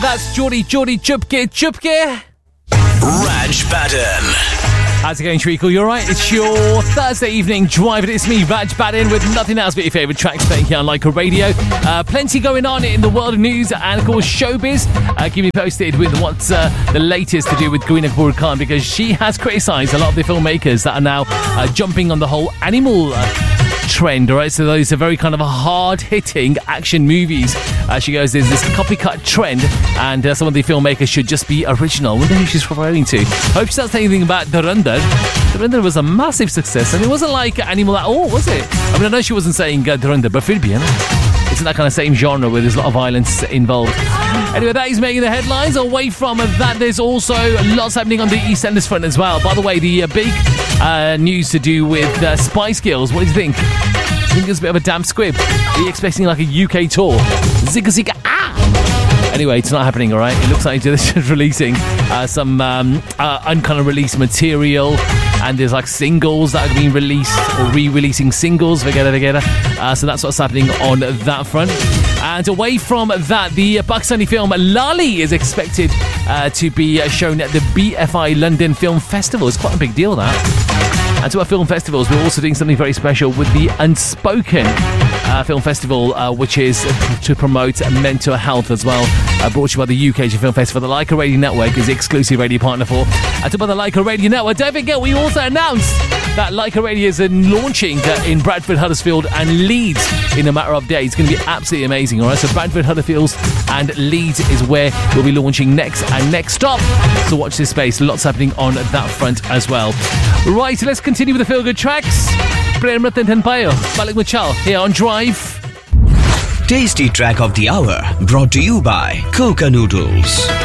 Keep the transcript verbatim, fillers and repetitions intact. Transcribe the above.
That's Geordie Geordie Chupke Chupke. Raj Baden. How's it going, Treacle? You alright? It's your Thursday evening drive. It's me, Raj Baden, with nothing else but your favourite tracks playing here on Like a Radio. Uh, plenty going on in the world of news and, of course, showbiz. Uh, keep me posted with what's uh, the latest to do with Kareena Kapoor Khan, because she has criticised a lot of the filmmakers that are now uh, jumping on the whole animal uh, trend, all right? So those are very kind of hard-hitting action movies. Uh, she goes, there's this copycat trend, and uh, some of the filmmakers should just be original. I wonder who she's referring to. Hope she doesn't say anything about Dhurandhar. Dhurandhar was a massive success, and it wasn't like Animal at all, was it? I mean, I know she wasn't saying uh, Dhurandhar, but Fir bhi, it's in that kind of same genre where there's a lot of violence involved. Anyway, that is making the headlines. Away from that, there's also lots happening on the EastEnders front as well. By the way, the uh, big uh, news to do with uh, Spice Girls. What do you think? I think it's a bit of a damp squib. Are you expecting like a U K tour? Zigga zigga ah! Anyway, it's not happening, all right? It looks like they're just releasing uh, some um, uh, unkind of released material, and there's like singles that are being released or re-releasing singles, together, together. Uh, so that's what's happening on that front. And away from that, the Pakistani film Lali is expected uh, to be shown at the B F I London Film Festival. It's quite a big deal, that. And to our film festivals, we're also doing something very special with the Unspoken uh, Film Festival, uh, which is to promote mental health as well. Uh, brought to you by the U K Asian Film Festival. The Leica Radio Network is the exclusive radio partner for. And to by the Leica Radio Network, don't forget, we also announced that Leica Radio is launching uh, in Bradford, Huddersfield and Leeds in a matter of days. It's going to be absolutely amazing, all right? So Bradford, Huddersfield and Leeds is where we'll be launching next and next stop. So watch this space. Lots happening on that front as well. Right, so let's continue with the feel-good tracks. Prem Ratan Payo, Balik Muchal here on Drive. Tasty track of the hour brought to you by Coca Noodles.